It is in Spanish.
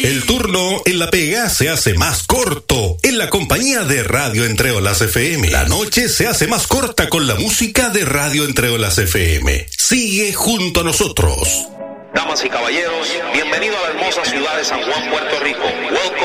El turno en la pega se hace más corto en la compañía de Radio Entre Olas FM. La noche se hace más corta con la música de Radio Entre Olas FM. Sigue junto a nosotros. Damas y caballeros, bienvenido a la hermosa ciudad de San Juan, Puerto Rico. Welcome